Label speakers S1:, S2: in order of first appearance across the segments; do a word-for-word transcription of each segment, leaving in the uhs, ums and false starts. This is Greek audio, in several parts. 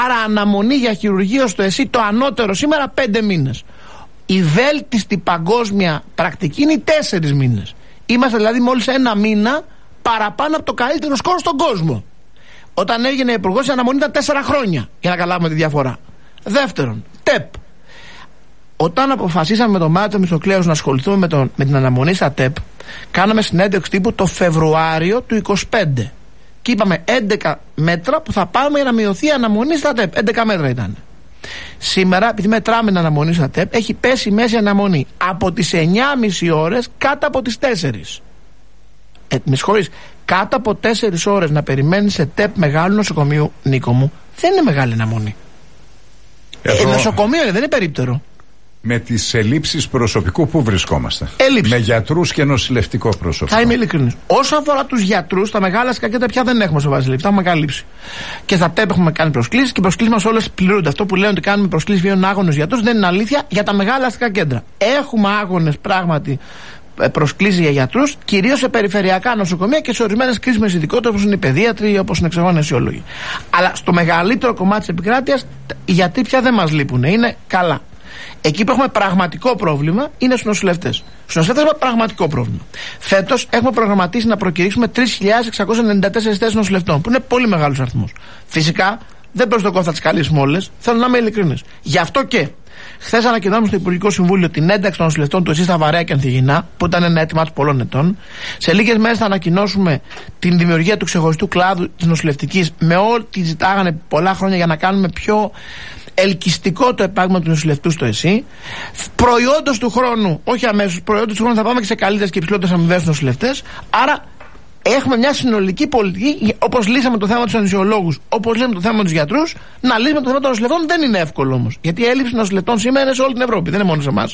S1: Άρα αναμονή για χειρουργείο στο ΕΣΥ το ανώτερο σήμερα πέντε μήνες. Η βέλτιστη παγκόσμια πρακτική είναι οι τέσσερις μήνες. Είμαστε δηλαδή μόλις ένα μήνα παραπάνω από το καλύτερο σκορ στον κόσμο. Όταν έγινε υπουργός, η αναμονή ήταν τέσσερα χρόνια, για να καταλάβουμε τη διαφορά. Δεύτερον, ΤΕΠ. Όταν αποφασίσαμε με τον Μάριο Μητσοκλέους να ασχοληθούμε με, τον, με την αναμονή στα ΤΕΠ, κάναμε συνέντευξη τύπου το Φεβρουάριο του είκοσι πέντε. Και είπαμε έντεκα μέτρα που θα πάμε για να μειωθεί η αναμονή στα ΤΕΠ. έντεκα μέτρα ήταν. Σήμερα, επειδή μετράμε την αναμονή στα ΤΕΠ, έχει πέσει η μέση αναμονή από τις εννιά και μισή ώρες κάτω από τις τέσσερις. Ε, με συγχωρείς, κάτω από τέσσερις ώρες να περιμένεις σε ΤΕΠ μεγάλου νοσοκομείου, Νίκο μου, δεν είναι μεγάλη αναμονή. Εδώ... Ε, νοσοκομείο δεν είναι περίπτερο.
S2: Με τις ελλείψεις προσωπικού που βρισκόμαστε.
S1: Ελλείψεις.
S2: Με γιατρούς και νοσηλευτικό προσωπικό.
S1: Θα είμαι ειλικρινής. Όσο αφορά τους γιατρούς, τα μεγάλα σκακέτα πια δεν έχουμε σοβαρές ελλείψεις. Τα έχουμε καλύψει. Και στα ΤΕΠ έχουμε κάνει προσκλήσεις και οι προσκλήσεις μας όλες πληρούνται. Αυτό που λένε ότι κάνουμε προσκλήσεις για άγονες γιατρούς δεν είναι αλήθεια για τα μεγάλα αστικά κέντρα. Έχουμε άγονες πράγματι προσκλήσεις για γιατρούς, κυρίως σε περιφερειακά νοσοκομεία και σε ορισμένες κρίσιμες ειδικότητες όπως είναι οι παιδίατροι, όπως είναι εξωγόνοι αισιολόγοι. Αλλά στο μεγαλύτερο κομμάτι της επικράτειας οι γιατροί πια δεν μας λείπουν. Είναι καλά. Εκεί που έχουμε πραγματικό πρόβλημα είναι στους νοσηλευτές. Στους νοσηλευτές έχουμε πραγματικό πρόβλημα. Φέτος έχουμε προγραμματίσει να προκηρύξουμε τρεις χιλιάδες εξακόσιες ενενήντα τέσσερις θέσεις νοσηλευτών, που είναι πολύ μεγάλος αριθμός. Φυσικά δεν προσδοκώ θα τις καλύψουμε όλες, θέλω να είμαι ειλικρινής. Γι' αυτό και χθες ανακοινώσαμε στο Υπουργικό Συμβούλιο την ένταξη των νοσηλευτών του ΕΣΥ στα Βαρέα και Ανθιγεινά, που ήταν ένα αίτημα του πολλών ετών. Σε λίγες μέρες θα ανακοινώσουμε την δημιουργία του ξεχωριστού κλάδου της νοσηλευτικής, με ό,τι ζητάγανε πολλά χρόνια για να κάνουμε πιο ελκυστικό το επάγγελμα του νοσηλευτού στο ΕΣΥ. Προϊόντος του χρόνου, όχι αμέσως, προϊόντος του χρόνου θα πάμε και σε καλύτερες και υψηλότερες αμοιβές στους νοσηλευτές. Άρα έχουμε μια συνολική πολιτική, όπως λύσαμε το θέμα του ανεσιολόγους, όπως λύσαμε το θέμα του γιατρούς, να λύσουμε το θέμα των νοσηλευτών. Δεν είναι εύκολο όμως. Γιατί η έλλειψη νοσηλευτών σήμερα είναι σε όλη την Ευρώπη, δεν είναι μόνο σε εμάς.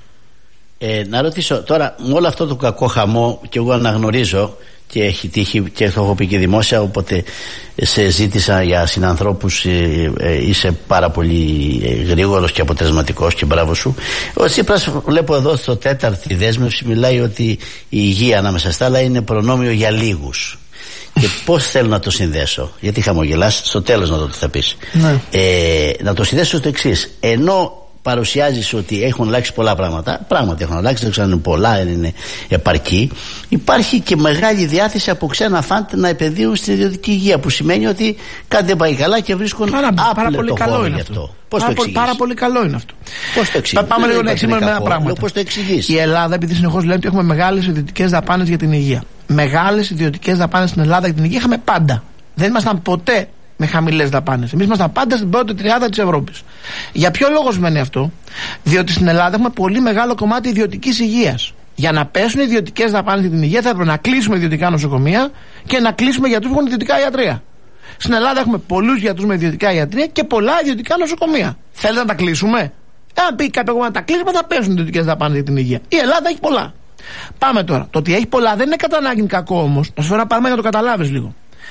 S3: Ε, να ρωτήσω τώρα, με όλο αυτό το κακό χαμό, και εγώ αναγνωρίζω και έχει τύχει και το έχω πει και δημόσια, οπότε σε ζήτησα για συνανθρώπους, ε, ε, είσαι πάρα πολύ γρήγορος και αποτελεσματικός και μπράβο σου. Ο Τσίπρας, βλέπω εδώ στο τέταρτη δέσμευση, μιλάει ότι η υγεία ανάμεσα στα άλλα είναι προνόμιο για λίγους. Και πώς θέλω να το συνδέσω, γιατί χαμογελάς, στο τέλος να το θα πεις.
S1: Ναι.
S3: Ε, να το συνδέσω στο εξής. Ενώ παρουσιάζεις ότι έχουν αλλάξει πολλά πράγματα, πράγματι έχουν αλλάξει, δεν ξέρω αν είναι πολλά, δεν είναι επαρκή. Υπάρχει και μεγάλη διάθεση από ξένα φαντ να επενδύουν στην ιδιωτική υγεία, που σημαίνει ότι κάτι δεν πάει καλά και βρίσκουν άπλετο χώρο γι' αυτό. Πώς το εξηγείς?
S1: Πάρα πολύ καλό είναι αυτό.
S3: Πώς το εξηγείς?
S1: Πάμε λίγο να εξηγήσουμε ένα πράγμα.
S3: Πώς το εξηγείς?
S1: Η Ελλάδα, επειδή συνεχώς λένε ότι έχουμε μεγάλες ιδιωτικές δαπάνες για την υγεία. Μεγάλες ιδιωτικές δαπάνες στην Ελλάδα για την υγεία είχαμε πάντα. Δεν ήμασταν ποτέ με χαμηλές δαπάνες. Εμείς ήμασταν πάντα στην πρώτη τριάδα της Ευρώπης. Για ποιο λόγο σημαίνει αυτό? Διότι στην Ελλάδα έχουμε πολύ μεγάλο κομμάτι ιδιωτικής υγείας. Για να πέσουν οι ιδιωτικές δαπάνες για την υγεία θα έπρεπε να κλείσουμε ιδιωτικά νοσοκομεία και να κλείσουμε γιατρούς που έχουν ιδιωτικά ιατρεία. Στην Ελλάδα έχουμε πολλούς γιατρούς με ιδιωτικά ιατρεία και πολλά ιδιωτικά νοσοκομεία. Θέλετε να τα κλείσουμε? Αν πει κάποιο να τα κλείσουμε, θα πέσουν οι ιδιωτικές δαπάνες για την υγεία. Η Ελλάδα έχει πολλά. Πάμε τώρα. Το ότι έχει πολλά δεν είναι κατά ανάγκη κακό όμως. Να σου φέρω ένα παράδειγμα για να το καταλάβεις λίγο.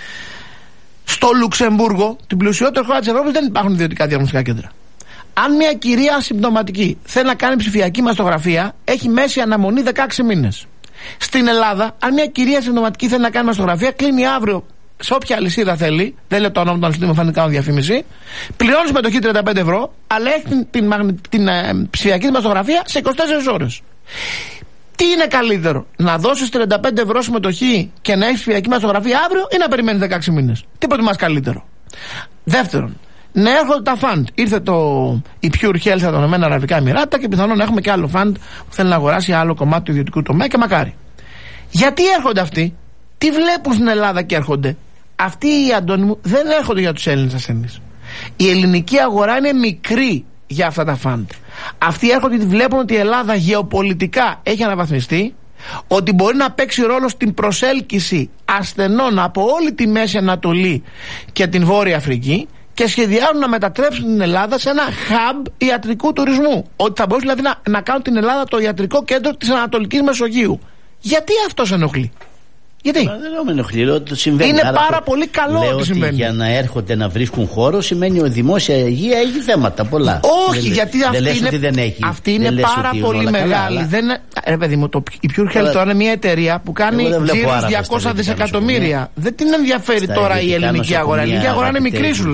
S1: Στο Λουξεμβούργο, την πλουσιότερη χώρα της Ευρώπης, δεν υπάρχουν ιδιωτικά διαγνωστικά κέντρα. Αν μια κυρία ασυμπτωματική θέλει να κάνει ψηφιακή μαστογραφία, έχει μέση αναμονή δεκαέξι μήνες. Στην Ελλάδα, αν μια κυρία ασυμπτωματική θέλει να κάνει μαστογραφία, κλείνει αύριο σε όποια αλυσίδα θέλει, δεν λέω το όνομα του αλυσίδα, μου φάνηκε κάνω διαφήμιση, πληρώνει συμμετοχή τριάντα πέντε ευρώ, αλλά έχει την, την, την, την ε, ψηφιακή μαστογραφία σε είκοσι τέσσερις ώρες. Τι είναι καλύτερο, να δώσεις τριάντα πέντε ευρώ συμμετοχή και να έχεις ψηφιακή μαστογραφία αύριο, ή να περιμένεις δεκαέξι μήνες? Τι προτιμάς καλύτερο? Δεύτερον, να έρχονται τα φαντ. Ήρθε το, η Pure Health από τα Ηνωμένα Αραβικά Εμιράτα και πιθανόν να έχουμε και άλλο φαντ που θέλει να αγοράσει άλλο κομμάτι του ιδιωτικού τομέα και μακάρι. Γιατί έρχονται αυτοί? Τι βλέπουν στην Ελλάδα και έρχονται? Αυτοί οι Αντώνη μου δεν έρχονται για τους Έλληνες ασθενείς. Η ελληνική αγορά είναι μικρή για αυτά τα φαντ. Αυτοί έρχονται γιατί βλέπουν ότι η Ελλάδα γεωπολιτικά έχει αναβαθμιστεί, ότι μπορεί να παίξει ρόλο στην προσέλκυση ασθενών από όλη τη Μέση Ανατολή και την Βόρεια Αφρική, και σχεδιάζουν να μετατρέψουν την Ελλάδα σε ένα hub ιατρικού τουρισμού. Ότι θα μπορούσαν δηλαδή να, να κάνουν την Ελλάδα το ιατρικό κέντρο της Ανατολικής Μεσογείου. Γιατί αυτό σε ενοχλεί? Γιατί?
S3: Μα δεν με ενοχλεί, ότι συμβαίνει.
S1: Είναι
S3: Άρα
S1: πάρα
S3: το,
S1: πολύ καλό
S3: λέω
S1: ότι συμβαίνει.
S3: Ότι για να έρχονται να βρίσκουν χώρο σημαίνει ότι η δημόσια υγεία έχει θέματα πολλά.
S1: Όχι,
S3: δεν,
S1: γιατί
S3: δεν
S1: αυτή
S3: λες
S1: είναι,
S3: ότι δεν έχει.
S1: αυτή είναι
S3: δεν
S1: πάρα πολύ μεγάλη. Καλά, αλλά... δεν, ρε παιδί μου, το, η Pure Health τώρα είναι μια εταιρεία που κάνει τζίρους διακόσια δισεκατομμύρια. Δεν την ενδιαφέρει τώρα η ελληνική αγορά. Η ελληνική αγορά είναι μικρή, σου λέω.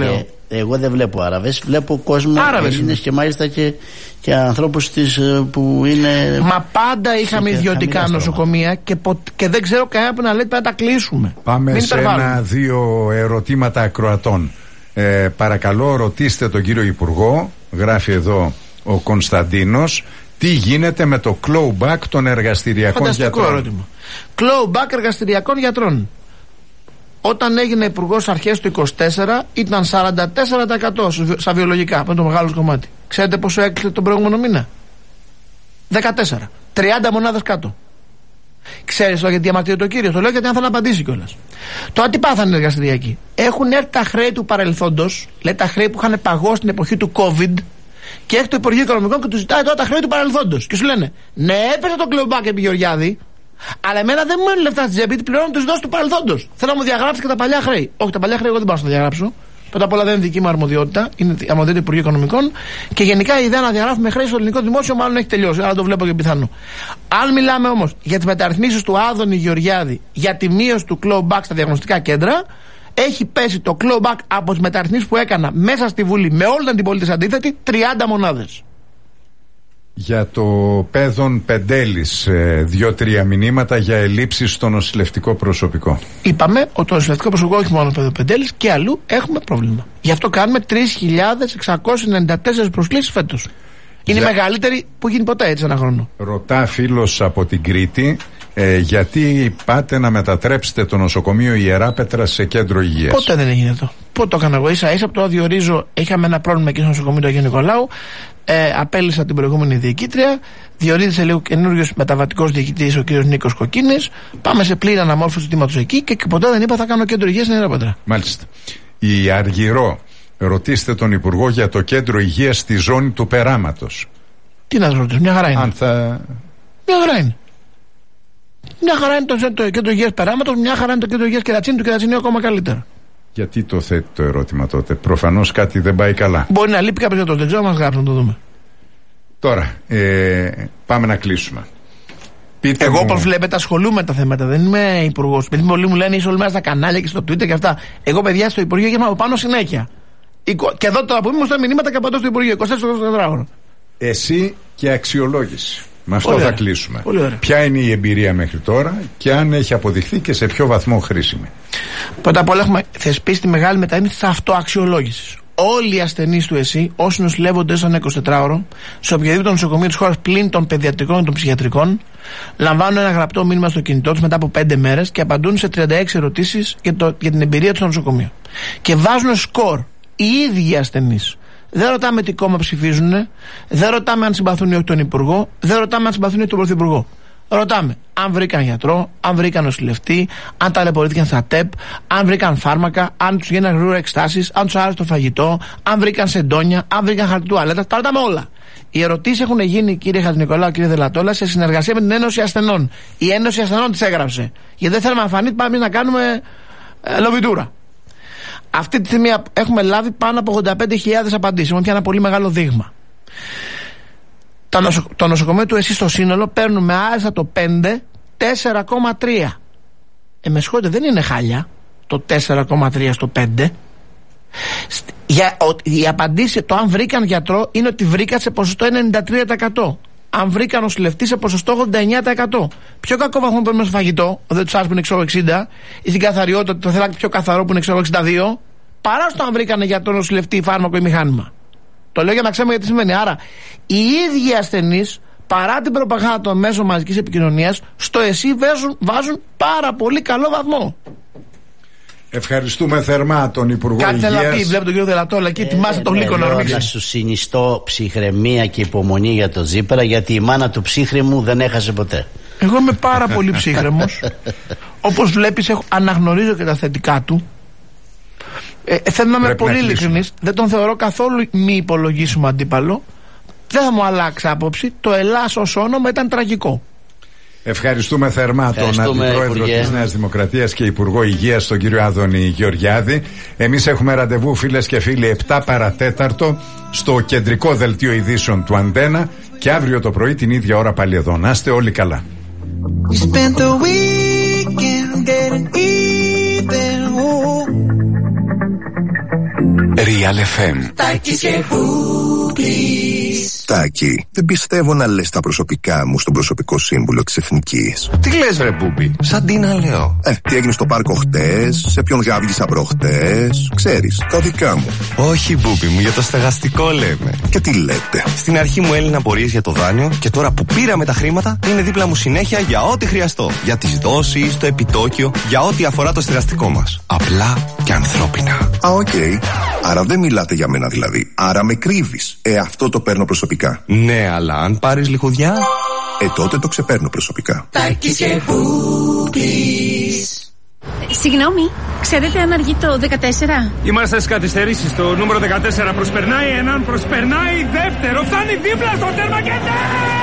S3: Εγώ δεν βλέπω Άραβες, βλέπω κόσμο Έλληνες και μάλιστα και, και ανθρώπους της, που είναι.
S1: Μα πάντα είχαμε ιδιωτικά νοσοκομεία και, πο, και δεν ξέρω κανένα που να λέει πρέπει να τα κλείσουμε.
S2: Πάμε σε ένα-δύο ερωτήματα ακροατών. Ε, παρακαλώ, ρωτήστε τον κύριο Υπουργό, γράφει εδώ ο Κωνσταντίνος, τι γίνεται με το clawback των εργαστηριακών
S1: Φανταστικό
S2: γιατρών.
S1: ερώτημα. Clawback εργαστηριακών γιατρών. Όταν έγινε υπουργός αρχές του είκοσι τέσσερα ήταν σαράντα τέσσερα τοις εκατό στα βιολογικά, αυτό είναι το μεγάλο κομμάτι. Ξέρετε πόσο έκλεισε τον προηγούμενο μήνα? δεκατέσσερα. τριάντα μονάδες κάτω. Ξέρεις τώρα γιατί διαμαρτύρεται ο κύριος? Το λέω γιατί αν θα να απαντήσει κιόλας. Τώρα τι πάθανε οι εργαστηριακοί? Έχουν έρθει τα χρέη του παρελθόντος, λέει τα χρέη που είχαν παγώσει στην εποχή του COVID, και έχει το Υπουργείο Οικονομικών και του ζητάει τώρα τα χρέη του παρελθόντος. Και σου λένε, ναι, έπεσε το κλεμπάκι επί Γεωργιάδη, αλλά εμένα δεν μου είναι λεφτά στη τσέπη, πληρώνω τις δόσεις του παρελθόντος. Θέλω να μου διαγράψει και τα παλιά χρέη. Όχι, τα παλιά χρέη εγώ δεν πάω να τα διαγράψω. Πρώτα απ' όλα δεν είναι δική μου αρμοδιότητα, είναι η αρμοδιότητα του Υπουργείου Οικονομικών, και γενικά η ιδέα να διαγράφουμε χρέη στο ελληνικό δημόσιο μάλλον έχει τελειώσει, άρα το βλέπω και πιθανό. Αν μιλάμε όμως για τις μεταρρυθμίσεις του Άδωνη Γεωργιάδη για τη μείωση του clawback στα διαγνωστικά κέντρα, έχει πέσει το clawback από τις μεταρρυθμίσεις που έκανα μέσα στη Βουλή με όλη την αντιπολίτευση αντίθετη τριάντα μονάδες.
S2: Για το Πέδων Πεντέλης, δύο-τρία μηνύματα για ελλείψεις στο νοσηλευτικό προσωπικό.
S1: Είπαμε ότι το νοσηλευτικό προσωπικό, όχι μόνο Πέδων Πεντέλης, και αλλού έχουμε πρόβλημα. Γι' αυτό κάνουμε τρεις χιλιάδες εξακόσιες ενενήντα τέσσερις προσκλήσεις φέτος. Είναι για... η μεγαλύτερη που γίνει ποτέ έτσι ένα χρόνο.
S2: Ρωτά φίλος από την Κρήτη, ε, γιατί πάτε να μετατρέψετε το νοσοκομείο Ιεράπετρα σε κέντρο υγείας?
S1: Ποτέ δεν έγινε αυτό. Πότε το έκανα εγώ? Ίσα ίσα από το διορίζω, είχαμε ένα πρόβλημα εκεί στο νοσοκομείο του Αγίου Νικολάου. Ε, απέλυσα την προηγούμενη διοικήτρια, διορίζεται λίγο καινούριος μεταβατικός διοικητής ο κύριος Νίκος Κοκκίνης. Πάμε σε πλήρη αναμόρφωση του τμήματος εκεί και, και ποτέ δεν είπα θα κάνω κέντρο υγείας στην Ιεράπετρα.
S2: Μάλιστα. Η Αργυρό, ρωτήστε τον Υπουργό για το κέντρο υγείας στη ζώνη του Περάματος.
S1: Τι να ρωτήσω, μια χαρά είναι.
S2: Αν θα...
S1: Μια χαρά είναι. Μια χαρά είναι το, το κέντρο υγείας Περάματος, μια χαρά είναι το κέντρο υγείας Κερατσίνη, το Κερατσίνη ακόμα καλύτερα.
S2: Γιατί το θέτει το ερώτημα τότε? Προφανώς κάτι δεν πάει καλά.
S1: Μπορεί να λείπει κάποιος γιατρός, δεν ξέρω, μας γράψουν να το δούμε.
S2: Τώρα, ε, πάμε να κλείσουμε. Πείτε
S1: Εγώ,
S2: μου...
S1: όπως βλέπετε, ασχολούμαι με τα θέματα. Δεν είμαι υπουργός. Γιατί πολλοί μου λένε είσαι όλη μέρα στα κανάλια και στο Twitter και αυτά. Εγώ, παιδιά, στο Υπουργείο γεύμα από πάνω συνέχεια. Και εδώ τώρα που είμαι, μου στέλνουν μηνύματα και απαντώ στο Υπουργείο. είκοσι τέσσερα ώρες.
S2: Εσύ και αξιολόγηση. Με αυτό
S1: Πολύ
S2: θα
S1: ωραία.
S2: κλείσουμε.
S1: Πολύ
S2: Ποια είναι η εμπειρία μέχρι τώρα και αν έχει αποδειχθεί και σε ποιο βαθμό χρήσιμη?
S1: Πρώτα απ' όλα, έχουμε θεσπίσει τη μεγάλη μεταρρύθμιση αυτοαξιολόγησης. Όλοι οι ασθενείς του ΕΣΥ, όσοι νοσηλεύονται στον εικοσιτετράωρο, σε οποιοδήποτε νοσοκομείο της χώρας πλην των παιδιατρικών και των ψυχιατρικών, λαμβάνουν ένα γραπτό μήνυμα στο κινητό τους μετά από πέντε μέρες και απαντούν σε τριάντα έξι ερωτήσεις για, το, για την εμπειρία τους στο νοσοκομείο. Και βάζουν σκορ οι ίδιοι οι ασθενείς. Δεν ρωτάμε τι κόμμα ψηφίζουν, δεν ρωτάμε αν συμπαθούν ή όχι τον Υπουργό, δεν ρωτάμε αν συμπαθούν ή όχι τον Πρωθυπουργό. Ρωτάμε αν βρήκαν γιατρό, αν βρήκαν νοσηλευτή, αν ταλαιπωρήθηκαν στα ΤΕΠ, αν βρήκαν φάρμακα, αν τους γίνανε γρήγορα εξτάσεις, αν τους άρεσε το φαγητό, αν βρήκαν σεντόνια, αν βρήκαν χαρτί τουαλέτας. Τα ρωτάμε όλα. Οι ερωτήσεις έχουν γίνει, κύριε Χατζηνικολάου, κύριε Δελατόλα, σε συνεργασία με την Ένωση Ασθενών. Η Ένωση Ασθενών τις έγραψε. Γιατί δεν θέλουμε να φανεί, πάμε να κάνουμε ε, λοβιτούρα. Αυτή τη στιγμή έχουμε λάβει πάνω από ογδόντα πέντε χιλιάδες απαντήσεις. Έχουμε πια ένα πολύ μεγάλο δείγμα. Το, νοσο, το νοσοκομείο του ΕΣΥ στο σύνολο παίρνουν με άριστα το πέντε, τέσσερα κόμμα τρία. Ε, με συγχωρείτε, δεν είναι χάλια το τέσσερα κόμμα τρία στο πέντε. Για, ο, η απαντήση, το αν βρήκαν γιατρό, είναι ότι βρήκαν σε ποσοστό ενενήντα τρία τοις εκατό. Αν βρήκαν νοσηλευτή σε ποσοστό ογδόντα εννέα τοις εκατό. Πιο κακό βαθμό παίρνουμε στο φαγητό, δεν του άρεσε που είναι εξήντα εξήντα, ή στην καθαριότητα, το θέλατε πιο καθαρό που είναι εξήντα δύο, παρά στο αν βρήκαν γιατρό, νοσηλευτή, φάρμακο ή μηχάνημα. Το λέω για να ξέρουμε γιατί σημαίνει. Άρα, οι ίδιοι ασθενείς, παρά την προπαγάνδα των μέσων μαζικής επικοινωνίας, στο ΕΣΥ βάζουν, βάζουν πάρα πολύ καλό βαθμό.
S2: Ευχαριστούμε θερμά τον Υπουργό
S1: Κάτι
S2: Υγείας.
S1: θέλει να πει, βλέπω τον κύριο Δελατόλα εκεί, ετοιμάστε τον λύκο να ορμήξει.
S3: Να σου συνιστώ ψυχραιμία και υπομονή για τον Τζίπρα, γιατί η μάνα του ψύχρεμου δεν έχασε ποτέ.
S1: Εγώ είμαι πάρα πολύ ψύχρεμος. Όπως βλέπεις, έχω, αναγνωρίζω και τα θετικά του. Ε, θέλω να είμαι πολύ ειλικρινής. Δεν τον θεωρώ καθόλου μη υπολογίσιμο αντίπαλο. Δεν θα μου αλλάξει άποψη. Το Ελλάς ως όνομα ήταν τραγικό.
S2: Ευχαριστούμε θερμά Ευχαριστούμε, τον Αντιπρόεδρο Υπουργέ. της Νέας Δημοκρατίας και Υπουργό Υγείας, τον κύριο Άδωνη Γεωργιάδη. Εμείς έχουμε ραντεβού, φίλες και φίλοι, επτά παρατέταρτο στο κεντρικό δελτίο ειδήσεων του Αντένα, και αύριο το πρωί την ίδια ώρα πάλι εδώ. Να είστε όλοι καλά.
S4: Real εφ εμ.
S5: Τάκης και Μπούμπης.
S6: Τάκη, δεν πιστεύω να λες τα προσωπικά μου στον προσωπικό σύμβουλο της Εθνικής.
S4: Τι λες ρε Μπούμπη, σαν τι να λέω.
S6: Ε, τι έγινε στο πάρκο χτες, σε ποιον γάβγισα προχτές, ξέρεις, τα δικά μου.
S4: Όχι Μπούμπη μου, για το στεγαστικό λέμε.
S6: Και τι λέτε.
S4: Στην αρχή μου έλυναν απορίες για το δάνειο και τώρα που πήραμε τα χρήματα είναι δίπλα μου συνέχεια για ό,τι χρειαστώ. Για τις δόσεις, το επιτόκιο, για ό,τι αφορά το στεγαστικό μας. Απλά και ανθρώπινα.
S6: Α, οκ. Okay. Άρα δεν μιλάτε για μένα δηλαδή. Άρα με κρύβεις. Ε, αυτό το παίρνω προσωπικά.
S4: Ναι, αλλά αν πάρεις λιχουδιά.
S6: Ε, τότε το ξεπαίρνω προσωπικά.
S5: Τάκης και Μπούμπης.
S7: Συγγνώμη, ξέρετε αν αργεί το δεκατέσσερα?
S8: Είμαστε στις καθυστερήσεις. Το νούμερο δεκατέσσερα προσπερνάει έναν, προσπερνάει δεύτερο. Φτάνει δίπλα στο τέρμα και ναι!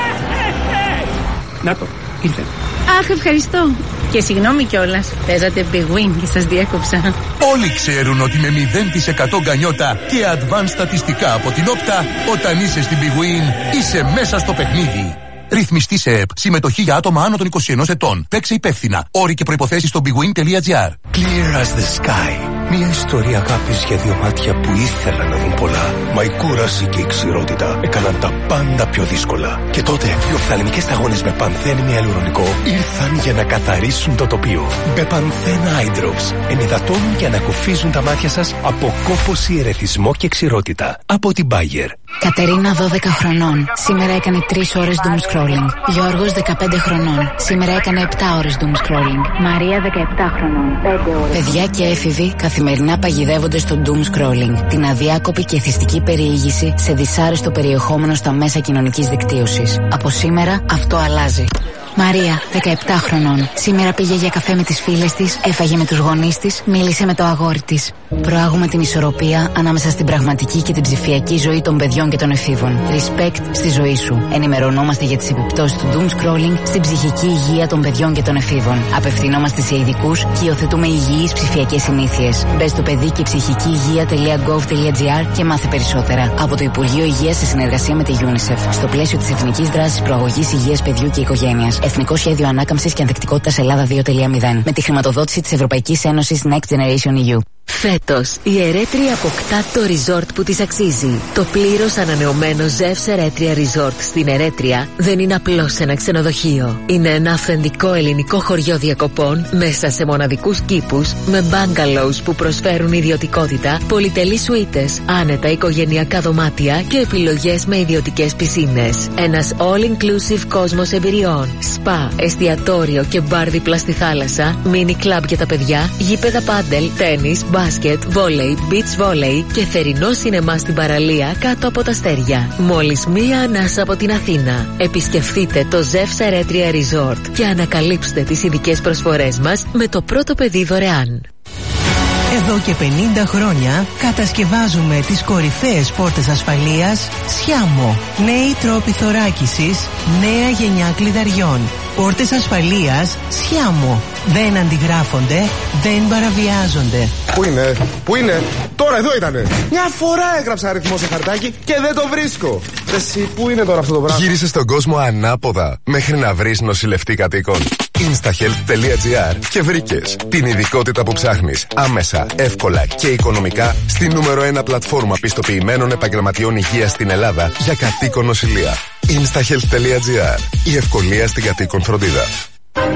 S8: Να το, ήρθε.
S7: Αχ, ευχαριστώ. Και συγγνώμη κιόλας. Παίζατε Big Win και σας διέκοψα.
S9: Όλοι ξέρουν ότι με μηδέν τοις εκατό γκανιότα και advanced στατιστικά από την Όπτα, όταν είσαι στην Big Win, είσαι μέσα στο παιχνίδι. Ρυθμιστή σε ΕΠ. Συμμετοχή για άτομα άνω των είκοσι ενός ετών. Παίξε υπεύθυνα. Όροι και προϋποθέσεις στο bigwin.gr.
S10: Clear as the sky. Μια ιστορία αγάπης για δύο μάτια που ήθελαν να δουν πολλά. Μα η κούραση και η ξηρότητα έκαναν τα πάντα πιο δύσκολα. Και τότε οι οφθαλμικές σταγόνες με πανθένη ιαλουρονικό ήρθαν για να καθαρίσουν το τοπίο. Μπεπανθέν Eye Drops ενυδατώνουν και ανακουφίζουν τα μάτια σας από κόπωση, ερεθισμό και ξηρότητα. Από την Bayer.
S11: Κατερίνα δώδεκα χρονών. Σήμερα έκανε τρεις ώρες doom scrolling. Γιώργος δεκαπέντε χρονών. Σήμερα έκανε επτά ώρες doom scrolling. Μαρία δεκαεπτά χρονών. πέντε ώρες. Παιδιά και έφηβοι καθημερινά παγιδεύονται στο doom scrolling. Την αδιάκοπη και εθιστική περιήγηση σε δυσάρεστο περιεχόμενο στα μέσα κοινωνικής δικτύωσης. Από σήμερα αυτό αλλάζει. Μαρία, δεκαεπτά χρονών. Σήμερα πήγε για καφέ με τις φίλες της, έφαγε με τους γονείς της, μίλησε με το αγόρι της. Προάγουμε την ισορροπία ανάμεσα στην πραγματική και την ψηφιακή ζωή των παιδιών και των εφήβων. Respect στη ζωή σου. Ενημερωνόμαστε για τις επιπτώσεις του doom scrolling στην ψυχική υγεία των παιδιών και των εφήβων. Απευθυνόμαστε σε ειδικούς και υιοθετούμε υγιείς ψηφιακές συνήθειες. Μπες στο παιδί και ψυχική υγεία.gov.gr και μάθε περισσότερα. Από το Υπουργείο Υγείας σε συνεργασία με τη UNICEF. Στο πλαίσιο της Εθνικής Δράσης Προαγωγής Υγείας Παιδιού και Οικογένειας. Εθνικό Σχέδιο Ανάκαμψης και Ανθεκτικότητας Ελλάδα δύο κόμμα μηδέν. Με τη χρηματοδότηση της Ευρωπαϊκής Ένωσης Next Generation ι γιου.
S12: Φέτος, η Ερέτρια αποκτά το resort που της αξίζει. Το πλήρως ανανεωμένο Ζεύς Ερέτρια Resort στην Ερέτρια δεν είναι απλώς ένα ξενοδοχείο. Είναι ένα αυθεντικό ελληνικό χωριό διακοπών μέσα σε μοναδικούς κήπους με bungalows που προσφέρουν ιδιωτικότητα, πολυτελείς σουίτες, άνετα οικογενειακά δωμάτια και επιλογές με ιδιωτικές πισίνες. Ένας all-inclusive κόσμος εμπειριών. Σπα, εστιατόριο και μπαρ δίπλα στη θάλασσα, mini club για τα παιδιά, γήπεδα πάντελ, τένις, μπάσκετ, βόλεϊ, beach volley και θερινό σινεμά στην παραλία κάτω από τα αστέρια. Μόλις μία ανάσα από την Αθήνα. Επισκεφτείτε το Ζεύς Ερέτρια Resort και ανακαλύψτε τις ειδικές προσφορές μας με το πρώτο παιδί δωρεάν.
S13: Εδώ και πενήντα χρόνια κατασκευάζουμε τις κορυφαίες πόρτες ασφαλείας Σιάμο. Νέοι τρόποι θωράκισης, νέα γενιά κλειδαριών. Πόρτες ασφαλείας Σιάμο. Δεν αντιγράφονται, δεν παραβιάζονται.
S14: Πού είναι, πού είναι, τώρα εδώ ήτανε. Μια φορά έγραψα αριθμό σε χαρτάκι και δεν το βρίσκω. Εσύ, πού είναι τώρα αυτό το πράγμα.
S15: Γύρισε στον κόσμο ανάποδα μέχρι να βρεις νοσηλευτή κατοίκων. instahealth.gr και βρήκες την ειδικότητα που ψάχνεις άμεσα, εύκολα και οικονομικά στη νούμερο ένα πλατφόρμα πιστοποιημένων επαγγελματιών υγείας στην Ελλάδα για κατοίκον νοσηλεία. instahealth.gr. Η ευκολία στην κατοίκον φροντίδα.